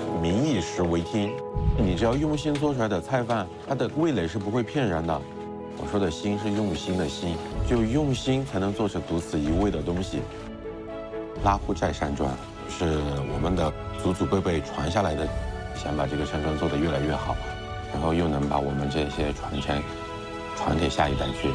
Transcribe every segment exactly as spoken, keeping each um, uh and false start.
民以食为天，你只要用心做出来的菜饭，它的味蕾是不会骗人的。我说的心是用心的心，就用心才能做出独此一味的东西。拉户寨山砖是我们的祖祖辈辈传下来的，想把这个山砖做得越来越好，然后又能把我们这些传承传给下一代去。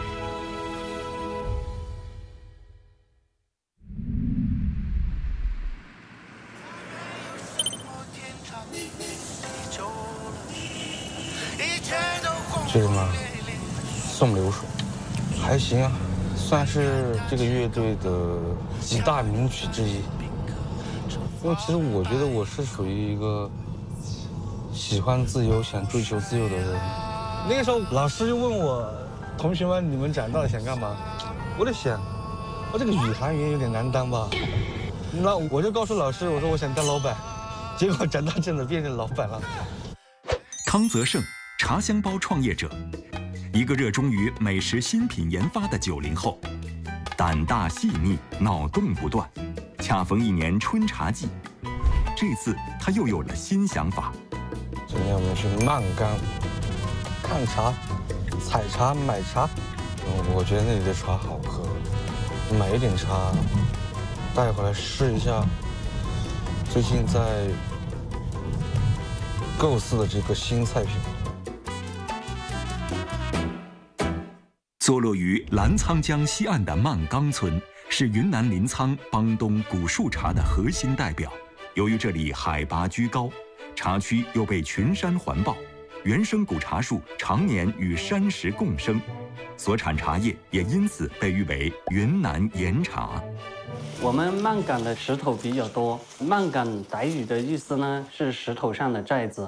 这个嘛，送流水，还行啊，算是这个乐队的几大名曲之一。因为其实我觉得我是属于一个喜欢自由、想追求自由的人。那个时候老师就问我，同学们，你们长大了想干嘛？我在想，我这个宇航员有点难当吧？那我就告诉老师，我说我想当老板。结果长大真的变成老板了。 康泽胜，茶香包创业者，一个热衷于美食新品研发的九零后，胆大细腻，脑洞不断。恰逢一年春茶季，这次他又有了新想法。 今天我们去漫冈看茶、采茶、买茶。嗯，我觉得那里的茶好喝，买一点茶带回来试一下。最近在构思的这个新菜品。 坐落于澜沧江西岸的漫冈村，是云南临沧邦东古树茶的核心代表。由于这里海拔居高，茶区又被群山环抱，原生古茶树常年与山石共生，所产茶叶也因此被誉为云南岩茶。 我们漫岗的石头比较多，漫岗傣语的意思呢是石头上的寨子。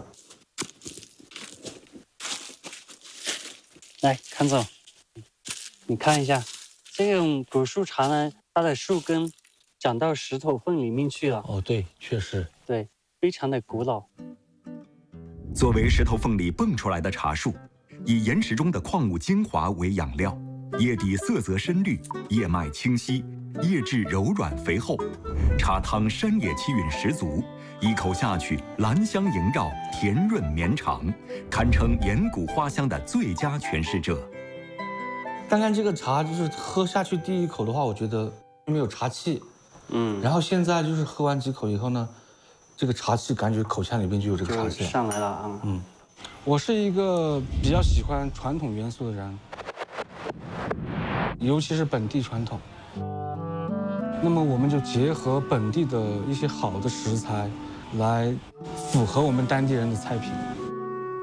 来，康总，你看一下，这种古树茶呢，它的树根长到石头缝里面去了。 哦，对，确实， 对，非常的古老。 作为石头缝里蹦出来的茶树，以岩石中的矿物精华为养料，叶底色泽深绿，叶脉清晰，叶质柔软肥厚，茶汤山野气韵十足，一口下去兰香萦绕，甜润绵长，堪称岩谷花香的最佳诠释者。 刚刚这个茶就是喝下去第一口的话，我觉得没有茶气，嗯，然后现在就是喝完几口以后呢，这个茶气感觉口腔里边就有这个茶气上来了啊， 嗯，我是一个比较喜欢传统元素的人，尤其是本地传统。那么我们就结合本地的一些好的食材，来符合我们当地人的菜品。